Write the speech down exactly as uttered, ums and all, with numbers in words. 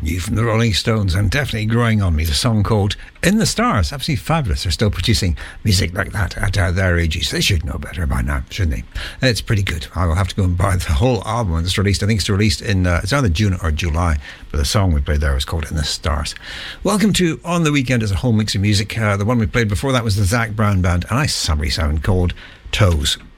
new from the Rolling Stones, and definitely growing on me. The song called In the Stars. Absolutely fabulous. They're still producing music like that at uh, their ages. They should know better by now, shouldn't they? It's pretty good. I will have to go and buy the whole album when it's released. I think it's released in, uh, it's either June or July, but the song we played there was called In the Stars. Welcome to On the Weekend as a whole mix of music. Uh, the one we played before that was the Zac Brown Band, and a nice summery sound called Toes.